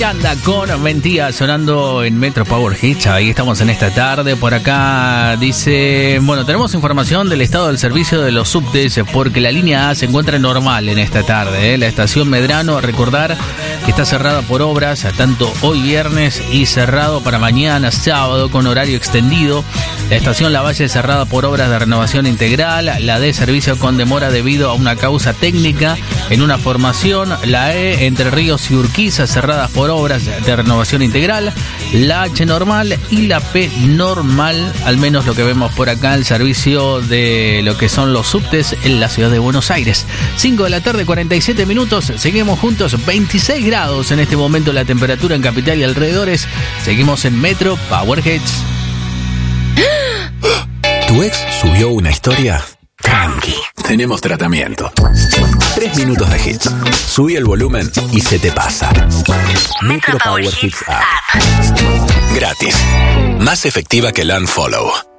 Miranda con Mentira sonando en Metro Power Hits. Ahí estamos en esta tarde. Por acá dice, bueno, tenemos información del estado del servicio de los subtes porque la línea A se encuentra normal en esta tarde. La estación Medrano, recordar que está cerrada por obras tanto hoy viernes y cerrado para mañana sábado con horario extendido. La estación Lavalle cerrada por obras de renovación integral. La D servicio con demora debido a una causa técnica en una formación. La E Entre Ríos y Urquiza cerradas por obras de renovación integral. La H normal y la P normal, al menos lo que vemos por acá, el servicio de lo que son los subtes en la ciudad de Buenos Aires. 5 de la tarde, 47 minutos, seguimos juntos, 26 grados en este momento la temperatura en Capital y alrededores. Seguimos en Metro Power Hits. ¿Tu ex subió una historia? Tranqui, tenemos tratamiento. 3 minutos de hits. Subí el volumen y se te pasa. Metro Power Hits App. Gratis. Más efectiva que el Unfollow.